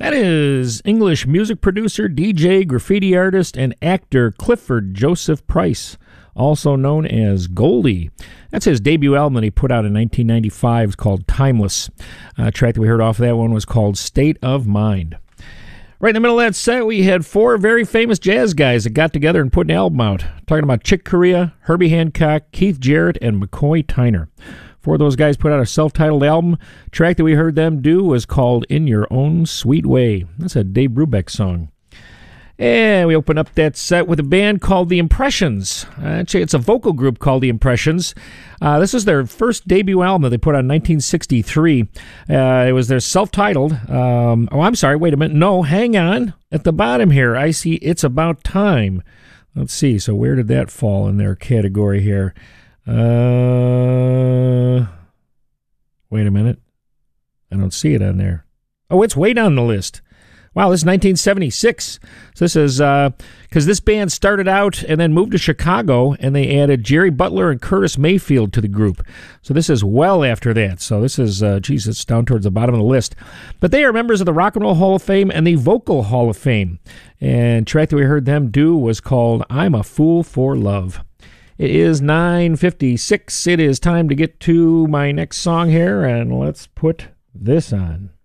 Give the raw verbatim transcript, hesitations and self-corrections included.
That is English music producer, D J, graffiti artist, and actor Clifford Joseph Price, also known as Goldie. That's his debut album that he put out in nineteen ninety-five. It's called Timeless. Uh, the track that we heard off of that one was called State of Mind. Right in the middle of that set, we had four very famous jazz guys that got together and put an album out. Talking about Chick Corea, Herbie Hancock, Keith Jarrett, and McCoy Tyner. Four of those guys put out a self-titled album. The track that we heard them do was called In Your Own Sweet Way. That's a Dave Brubeck song. And we open up that set with a band called The Impressions. Actually, it's a vocal group called The Impressions. Uh, this is their first debut album that they put out in nineteen sixty-three. Uh, it was their self-titled. Um, oh, I'm sorry. Wait a minute. No, hang on. At the bottom here, I see It's About Time. Let's see. So where did that fall in their category here? Uh, wait a minute. I don't see it on there. Oh, it's way down the list. Wow, this is nineteen seventy-six. So this is, uh, because this band started out and then moved to Chicago, and they added Jerry Butler and Curtis Mayfield to the group. So this is well after that. So this is, uh, geez, it's down towards the bottom of the list. But they are members of the Rock and Roll Hall of Fame and the Vocal Hall of Fame. And the track that we heard them do was called I'm a Fool for Love. It is nine fifty-six. It is time to get to my next song here, and let's put this on.